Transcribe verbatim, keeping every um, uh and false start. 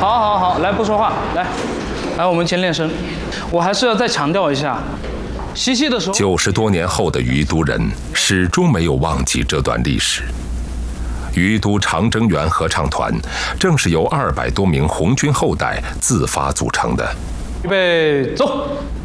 好，好，好，来，不说话，来，来，我们先练声。我还是要再强调一下，嬉戏的时候， 九十多年后的于都人始终没有忘记这段历史。于都长征园合唱团正是由二百多名红军后代自发组成的。 预备，走。